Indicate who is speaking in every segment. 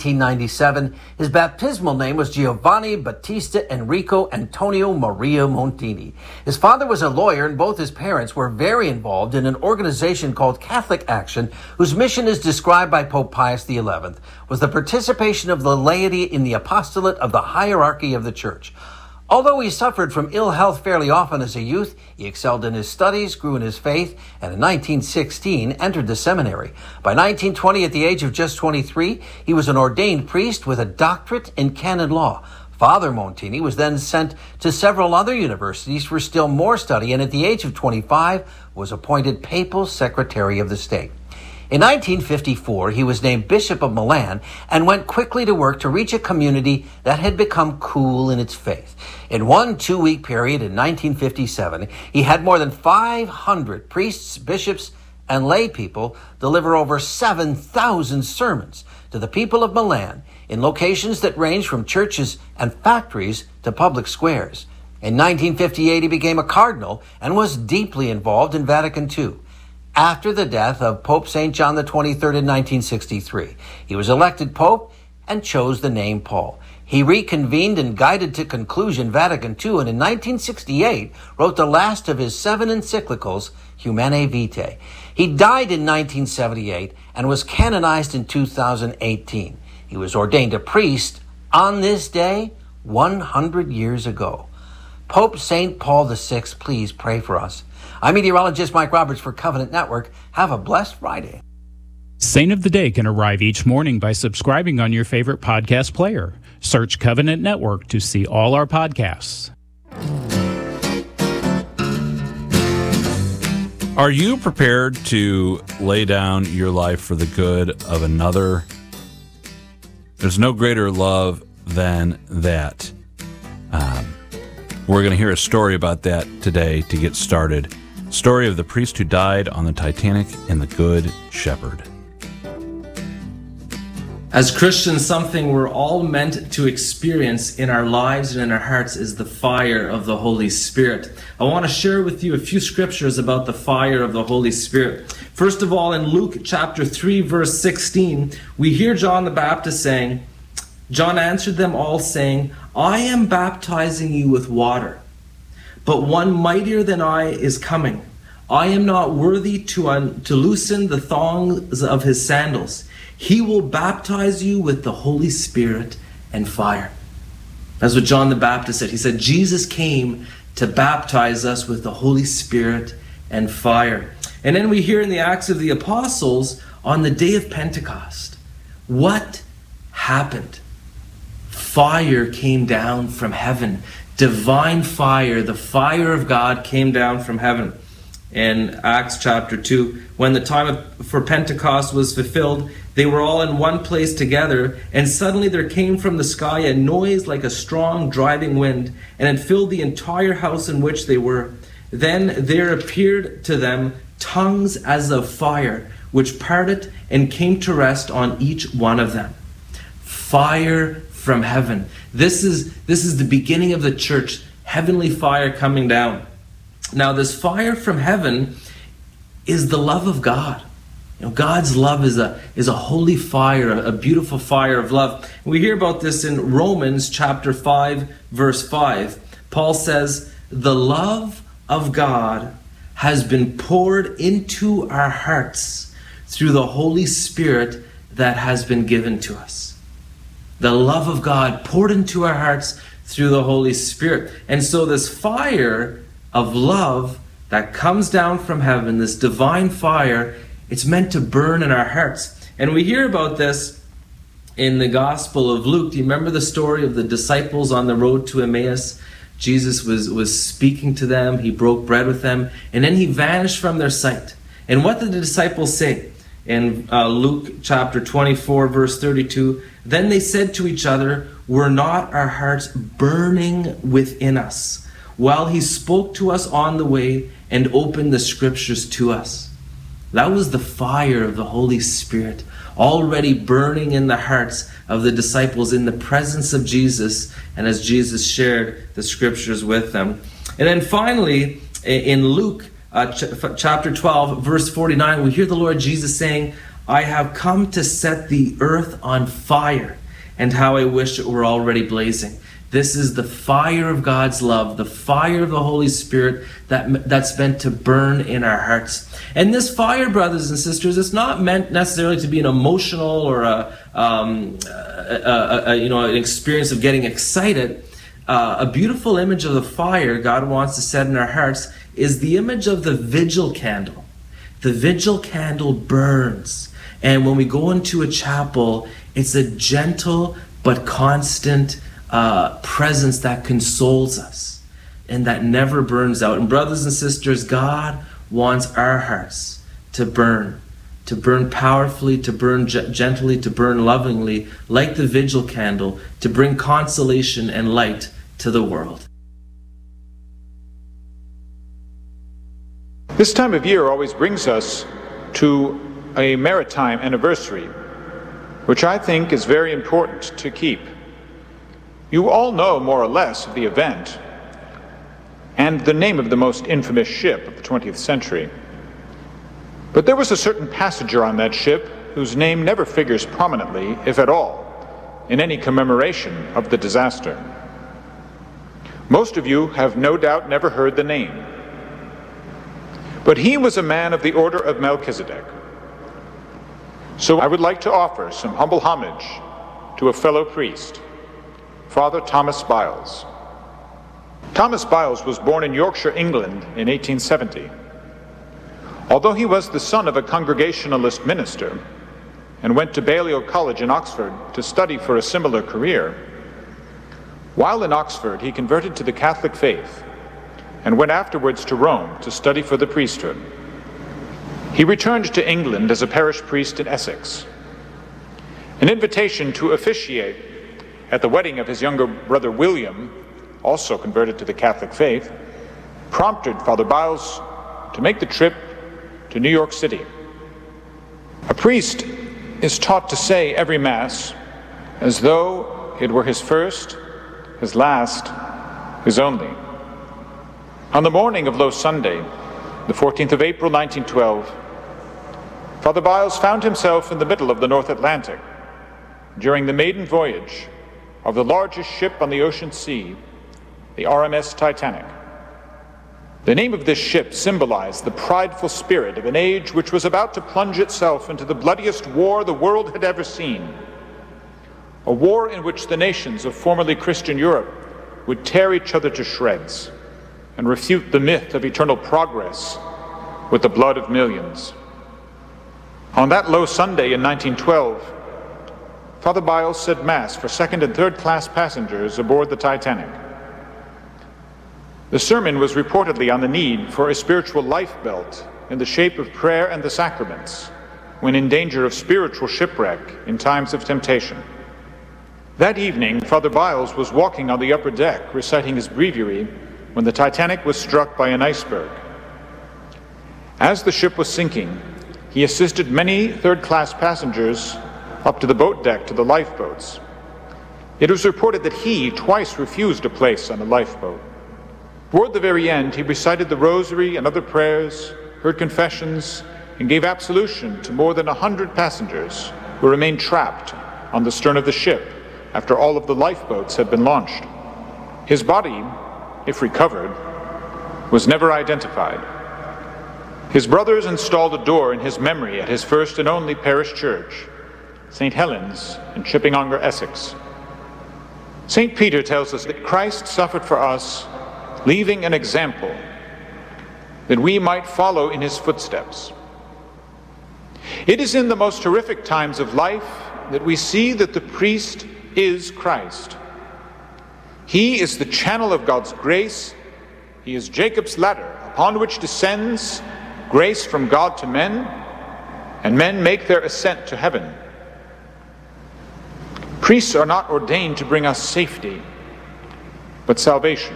Speaker 1: 1897, his baptismal name was Giovanni Battista Enrico Antonio Maria Montini. His father was a lawyer, and both his parents were very involved in an organization called Catholic Action, whose mission is described by Pope Pius XI, was the participation of the laity in the apostolate of the hierarchy of the Church. Although he suffered from ill health fairly often as a youth, he excelled in his studies, grew in his faith, and in 1916 entered the seminary. By 1920, at the age of just 23, he was an ordained priest with a doctorate in canon law. Father Montini was then sent to several other universities for still more study, and at the age of 25 was appointed papal secretary of the state. In 1954, he was named Bishop of Milan and went quickly to work to reach a community that had become cool in its faith. In one 2-week period in 1957, he had more than 500 priests, bishops, and lay people deliver over 7,000 sermons to the people of Milan in locations that range from churches and factories to public squares. In 1958, he became a cardinal and was deeply involved in Vatican II. After the death of Pope St. John XXIII in 1963, he was elected Pope and chose the name Paul. He reconvened and guided to conclusion Vatican II, and in 1968 wrote the last of his 7 encyclicals, Humanae Vitae. He died in 1978 and was canonized in 2018. He was ordained a priest on this day 100 years ago. Pope St. Paul VI, please pray for us. I'm meteorologist Mike Roberts for Covenant Network. Have a blessed Friday.
Speaker 2: Saint of the Day can arrive each morning by subscribing on your favorite podcast player. Search Covenant Network to see all our podcasts.
Speaker 3: Are you prepared to lay down your life for the good of another? There's no greater love than that. We're going to hear a story about that today to get started. Story of the priest who died on the Titanic and the Good Shepherd.
Speaker 4: As Christians, something we're all meant to experience in our lives and in our hearts is the fire of the Holy Spirit. I want to share with you a few scriptures about the fire of the Holy Spirit. First of all, in Luke chapter 3, verse 16, we hear John the Baptist saying, John answered them all saying, I am baptizing you with water, but one mightier than I is coming. I am not worthy to loosen the thongs of his sandals. He will baptize you with the Holy Spirit and fire. That's what John the Baptist said. He said, Jesus came to baptize us with the Holy Spirit and fire. And then we hear in the Acts of the Apostles, on the day of Pentecost, what happened? Fire came down from heaven. Divine fire, the fire of God came down from heaven. In Acts chapter 2, when the time for Pentecost was fulfilled, they were all in one place together, and suddenly there came from the sky a noise like a strong driving wind, and it filled the entire house in which they were. Then there appeared to them tongues as of fire, which parted and came to rest on each one of them. Fire from heaven. This is the beginning of the church, heavenly fire coming down. Now, this fire from heaven is the love of God. You know, God's love is a holy fire, a beautiful fire of love. We hear about this in Romans chapter 5, verse 5. Paul says, the love of God has been poured into our hearts through the Holy Spirit that has been given to us. The love of God poured into our hearts through the Holy Spirit. And so this fire of love that comes down from heaven, this divine fire, it's meant to burn in our hearts. And we hear about this in the Gospel of Luke. Do you remember the story of the disciples on the road to Emmaus? Jesus was speaking to them. He broke bread with them. And then he vanished from their sight. And what did the disciples say? In Luke chapter 24, verse 32, then they said to each other, were not our hearts burning within us while he spoke to us on the way and opened the scriptures to us? That was the fire of the Holy Spirit already burning in the hearts of the disciples in the presence of Jesus, and as Jesus shared the scriptures with them. And then finally, in Luke chapter 12, verse 49, we hear the Lord Jesus saying, I have come to set the earth on fire, and how I wish it were already blazing. This is the fire of God's love, the fire of the Holy Spirit that's meant to burn in our hearts. And this fire, brothers and sisters, it's not meant necessarily to be an emotional or an experience of getting excited. A beautiful image of the fire God wants to set in our hearts is the image of the vigil candle. The vigil candle burns. And when we go into a chapel, it's a gentle but constant presence that consoles us and that never burns out. And brothers and sisters, God wants our hearts to burn powerfully, to burn gently, to burn lovingly, like the vigil candle, to bring consolation and light to the world.
Speaker 5: This time of year always brings us to a maritime anniversary, which I think is very important to keep. You all know more or less of the event and the name of the most infamous ship of the 20th century. But there was a certain passenger on that ship whose name never figures prominently, if at all, in any commemoration of the disaster. Most of you have no doubt never heard the name. But he was a man of the order of Melchizedek. So I would like to offer some humble homage to a fellow priest, Father Thomas Byles. Thomas Byles was born in Yorkshire, England in 1870. Although he was the son of a Congregationalist minister and went to Balliol College in Oxford to study for a similar career, while in Oxford he converted to the Catholic faith and went afterwards to Rome to study for the priesthood. He returned to England as a parish priest in Essex. An invitation to officiate at the wedding of his younger brother William, also converted to the Catholic faith, prompted Father Byles to make the trip to New York City. A priest is taught to say every Mass as though it were his first, his last, his only. On the morning of Low Sunday, the 14th of April, 1912, Father Byles found himself in the middle of the North Atlantic during the maiden voyage of the largest ship on the ocean sea, the RMS Titanic. The name of this ship symbolized the prideful spirit of an age which was about to plunge itself into the bloodiest war the world had ever seen, a war in which the nations of formerly Christian Europe would tear each other to shreds and refute the myth of eternal progress with the blood of millions. On that Low Sunday in 1912, Father Byles said Mass for second and third class passengers aboard the Titanic. The sermon was reportedly on the need for a spiritual life belt in the shape of prayer and the sacraments when in danger of spiritual shipwreck in times of temptation. That evening, Father Byles was walking on the upper deck reciting his breviary when the Titanic was struck by an iceberg. As the ship was sinking, he assisted many third-class passengers up to the boat deck to the lifeboats. It was reported that he twice refused a place on a lifeboat. Toward the very end, he recited the rosary and other prayers, heard confessions, and gave absolution to more than 100 passengers who remained trapped on the stern of the ship after all of the lifeboats had been launched. His body, if recovered, was never identified. His brothers installed a door in his memory at his first and only parish church, St. Helen's in Chipping-Ongar, Essex. St. Peter tells us that Christ suffered for us, leaving an example that we might follow in his footsteps. It is in the most horrific times of life that we see that the priest is Christ. He is the channel of God's grace. He is Jacob's ladder upon which descends grace from God to men, and men make their ascent to heaven. Priests are not ordained to bring us safety, but salvation.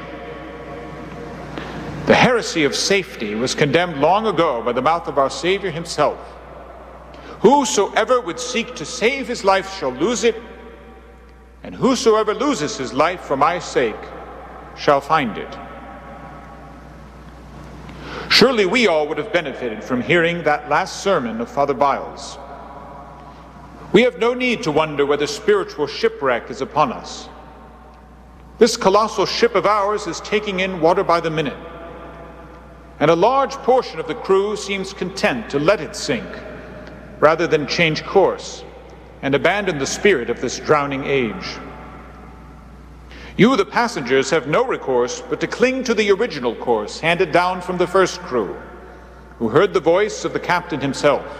Speaker 5: The heresy of safety was condemned long ago by the mouth of our Savior himself. Whosoever would seek to save his life shall lose it, and whosoever loses his life for my sake shall find it. Surely we all would have benefited from hearing that last sermon of Father Byles, We have no need to wonder whether spiritual shipwreck is upon us. This colossal ship of ours is taking in water by the minute, and a large portion of the crew seems content to let it sink rather than change course and abandon the spirit of this drowning age. You, the passengers, have no recourse but to cling to the original course handed down from the first crew, who heard the voice of the captain himself.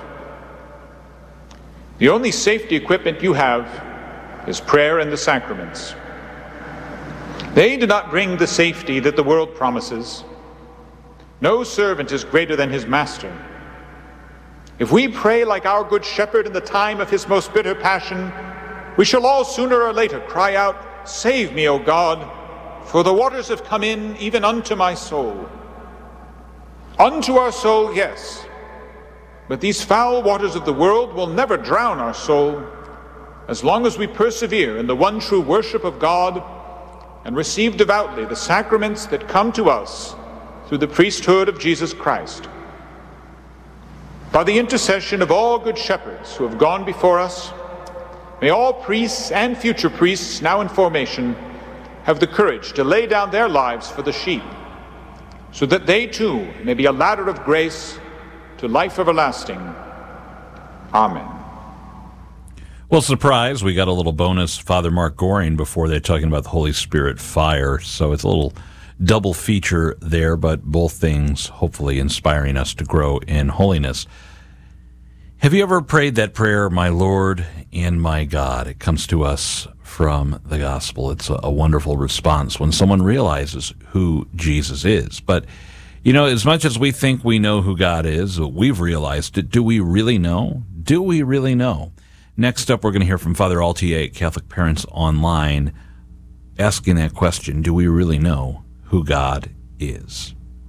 Speaker 5: The only safety equipment you have is prayer and the sacraments. They do not bring the safety that the world promises. No servant is greater than his master. If we pray like our good shepherd in the time of his most bitter passion, we shall all sooner or later cry out, "Save me, O God, for the waters have come in even unto my soul." Unto our soul, yes, but these foul waters of the world will never drown our soul as long as we persevere in the one true worship of God and receive devoutly the sacraments that come to us through the priesthood of Jesus Christ. By the intercession of all good shepherds who have gone before us, may all priests and future priests now in formation have the courage to lay down their lives for the sheep, so that they too may be a ladder of grace to life everlasting. Amen.
Speaker 3: Well, surprise, we got a little bonus Father Mark Goring before they're talking about the Holy Spirit fire, so it's a little double feature there, but both things hopefully inspiring us to grow in holiness. Have you ever prayed that prayer, "My Lord and my God"? It comes to us from the gospel. It's a wonderful response when someone realizes who Jesus is. But, you know, as much as we think we know who God is, we've realized it. Do we really know? Do we really know? Next up, we're going to hear from Father Altier at Catholic Parents Online, asking that question, do we really know who God is?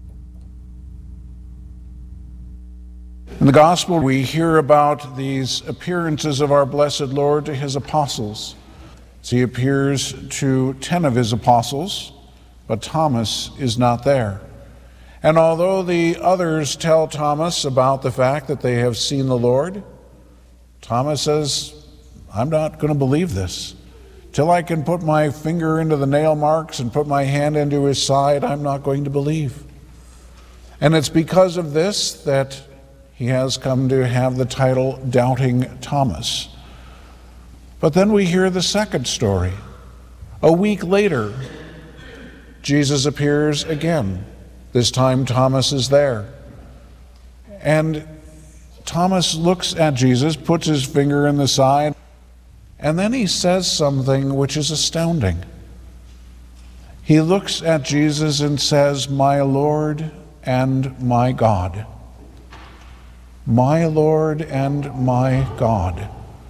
Speaker 6: In the Gospel, we hear about these appearances of our blessed Lord to his apostles. He appears to 10 of his apostles, but Thomas is not there. And although the others tell Thomas about the fact that they have seen the Lord, Thomas says, "I'm not going to believe this. Till I can put my finger into the nail marks and put my hand into his side, I'm not going to believe." And it's because of this that he has come to have the title Doubting Thomas. But then we hear the second story. A week later, Jesus appears again. This time Thomas is there. And Thomas looks at Jesus, puts his finger in the side, and then he says something which is astounding. He looks at Jesus and says, "My Lord and my God." My Lord and my God.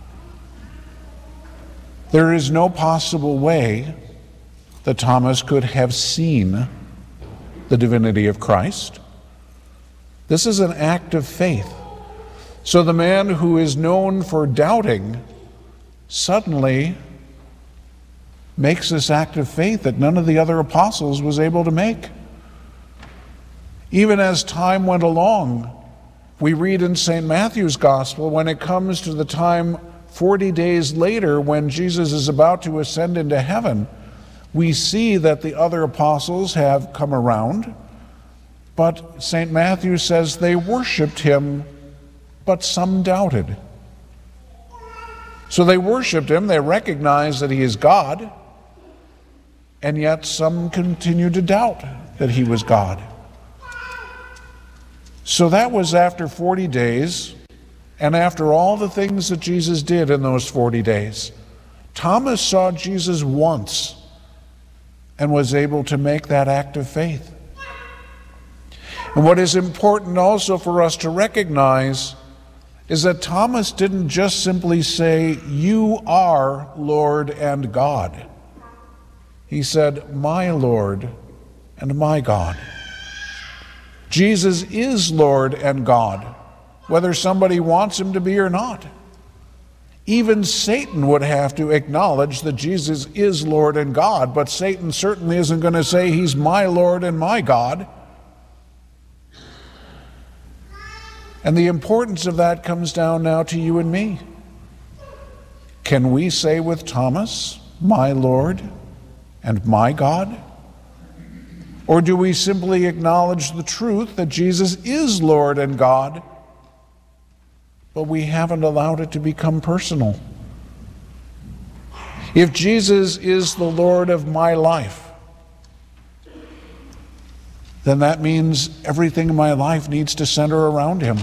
Speaker 6: There is no possible way that Thomas could have seen the divinity of Christ. This is an act of faith. So the man who is known for doubting suddenly makes this act of faith that none of the other apostles was able to make. Even as time went along, we read in St. Matthew's Gospel, when it comes to the time 40 days later when Jesus is about to ascend into heaven, we see that the other apostles have come around, but St. Matthew says they worshiped him, but some doubted. So they worshiped him, they recognized that he is God, and yet some continued to doubt that he was God. So that was after 40 days, and after all the things that Jesus did in those 40 days. Thomas saw Jesus once and was able to make that act of faith. And what is important also for us to recognize is that Thomas didn't just simply say, "You are Lord and God." He said, "My Lord and my God." Jesus is Lord and God, whether somebody wants him to be or not. Even Satan would have to acknowledge that Jesus is Lord and God, but Satan certainly isn't going to say he's my Lord and my God. And the importance of that comes down now to you and me. Can we say with Thomas, my Lord and my God? Or do we simply acknowledge the truth that Jesus is Lord and God, but we haven't allowed it to become personal? If Jesus is the Lord of my life, then that means everything in my life needs to center around him.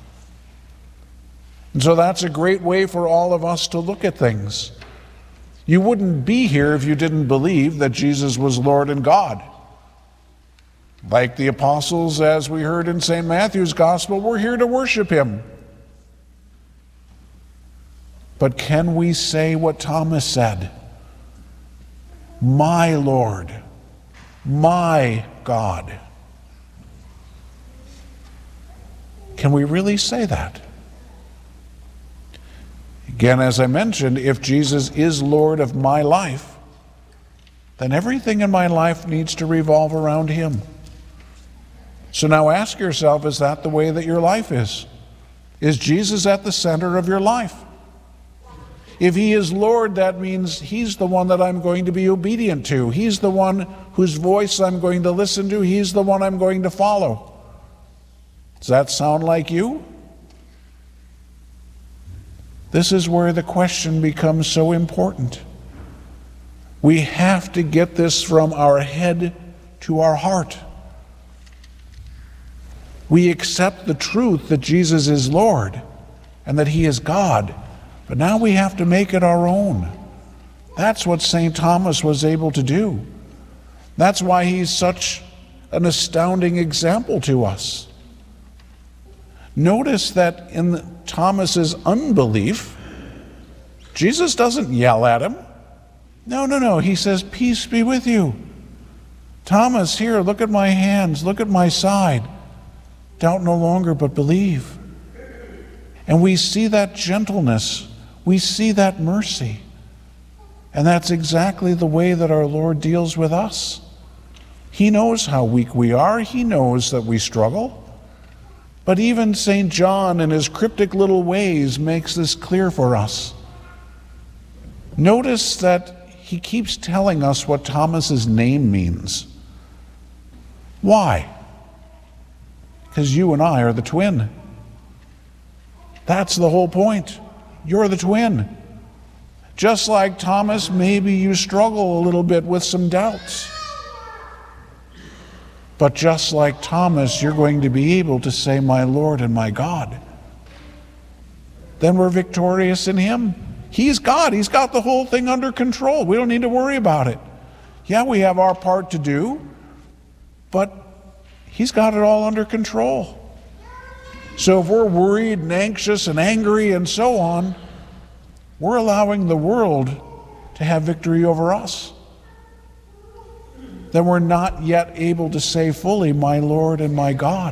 Speaker 6: And so that's a great way for all of us to look at things. You wouldn't be here if you didn't believe that Jesus was Lord and God. Like the apostles, as we heard in St. Matthew's Gospel, we're here to worship him. But can we say what Thomas said? My Lord, my God. Can we really say that? Again, as I mentioned, if Jesus is Lord of my life, then everything in my life needs to revolve around him. So now ask yourself, is that the way that your life is? Is Jesus at the center of your life? If he is Lord, that means he's the one that I'm going to be obedient to. He's the one whose voice I'm going to listen to. He's the one I'm going to follow. Does that sound like you? This is where the question becomes so important. We have to get this from our head to our heart. We accept the truth that Jesus is Lord and that he is God, but now we have to make it our own. That's what St. Thomas was able to do. That's why he's such an astounding example to us. Notice that in Thomas's unbelief, Jesus doesn't yell at him. No. He says, peace be with you. Thomas, here, look at my hands, look at my side. Doubt no longer, but believe. And we see that gentleness. We see that mercy. And that's exactly the way that our Lord deals with us. He knows how weak we are. He knows that we struggle. But even St. John, in his cryptic little ways, makes this clear for us. Notice that he keeps telling us what Thomas's name means. Why? Because you and I are the twin. That's the whole point. You're the twin. Just like Thomas, maybe you struggle a little bit with some doubts. But just like Thomas, you're going to be able to say, my Lord and my God. Then we're victorious in him. He's God. He's got the whole thing under control. We don't need to worry about it. Yeah, we have our part to do, but he's got it all under control. So if we're worried and anxious and angry and so on, we're allowing the world to have victory over us. Then we're not yet able to say fully, my Lord and my God.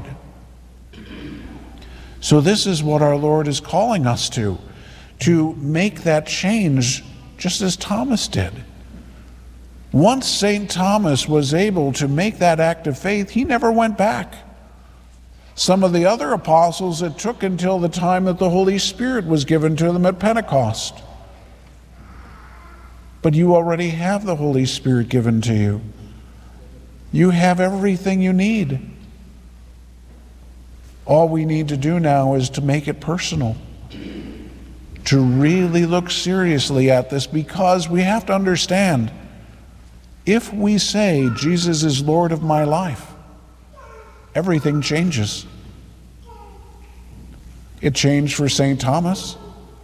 Speaker 6: So this is what our Lord is calling us to make that change just as Thomas did. Once St. Thomas was able to make that act of faith, he never went back. Some of the other apostles, it took until the time that the Holy Spirit was given to them at Pentecost. But you already have the Holy Spirit given to you. You have everything you need. All we need to do now is to make it personal, to really look seriously at this, because we have to understand, if we say Jesus is Lord of my life, everything changes. It changed for St. Thomas.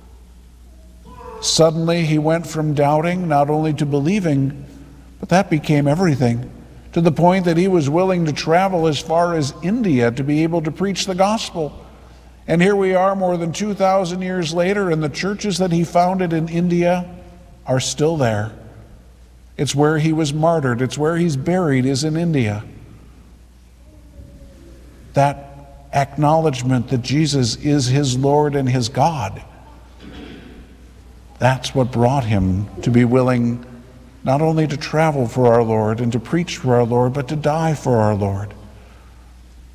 Speaker 6: Suddenly he went from doubting not only to believing, but that became everything, to the point that he was willing to travel as far as India to be able to preach the gospel. And here we are more than 2,000 years later, and the churches that he founded in India are still there. It's where he was martyred. It's where he's buried, is in India. That acknowledgement that Jesus is his Lord and his God, that's what brought him to be willing not only to travel for our Lord and to preach for our Lord, but to die for our Lord.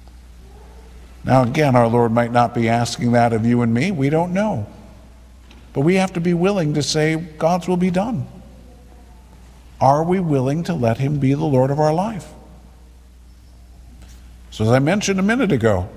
Speaker 6: Now again, our Lord might not be asking that of you and me. We don't know. But we have to be willing to say, God's will be done. Are we willing to let him be the Lord of our life? So as I mentioned a minute ago,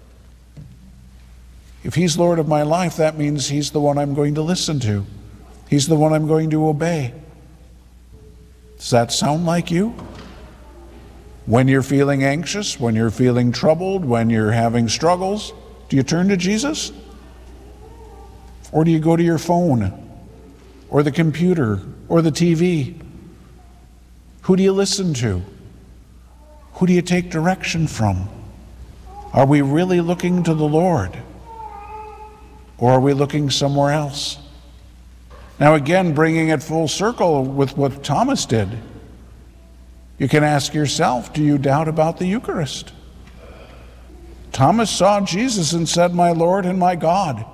Speaker 6: if he's Lord of my life, that means he's the one I'm going to listen to. He's the one I'm going to obey. Does that sound like you? When you're feeling anxious, when you're feeling troubled, when you're having struggles, do you turn to Jesus? Or do you go to your phone, or the computer, or the TV? Who do you listen to? Who do you take direction from? Are we really looking to the Lord? Or are we looking somewhere else? Now again, bringing it full circle with what Thomas did, you can ask yourself, do you doubt about the Eucharist? Thomas saw Jesus and said, "My Lord and my God."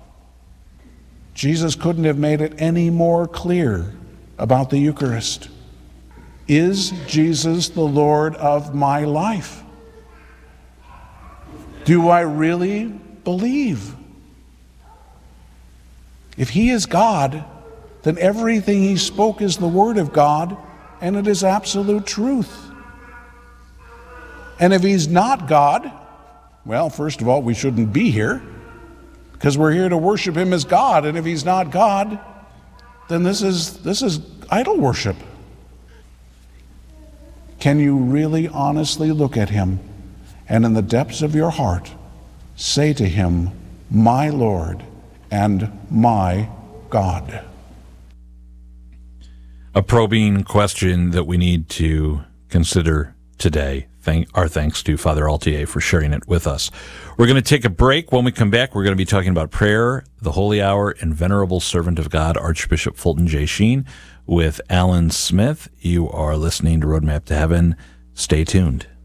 Speaker 6: Jesus couldn't have made it any more clear about the Eucharist. Is Jesus the Lord of my life? Do I really believe? If he is God, then everything he spoke is the Word of God, and it is absolute truth. And if he's not God, well, first of all, we shouldn't be here, because we're here to worship him as God. And if he's not God, then this is idol worship. Can you really honestly look at him and in the depths of your heart say to him, "My Lord and my God"?
Speaker 3: A probing question that we need to consider today. Our thanks to Father Altier for sharing it with us. We're going to take a break. When we come back, we're going to be talking about prayer, the Holy Hour, and Venerable Servant of God, Archbishop Fulton J. Sheen, with Alan Smith. You are listening to Roadmap to Heaven. Stay tuned.